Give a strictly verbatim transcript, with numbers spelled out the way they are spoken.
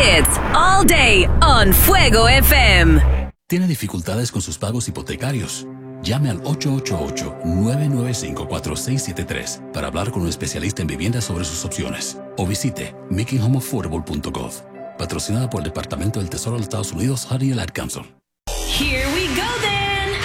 hits all day on Fuego F M. ¿Tiene dificultades con sus pagos hipotecarios? Llame al ocho ocho ocho, nueve nueve cinco, cuatro seis siete tres para hablar con un especialista en viviendas sobre sus opciones. O visite making home affordable punto gov. Patrocinada por el Departamento del Tesoro de los Estados Unidos, Honey Ad Council. Here we go then.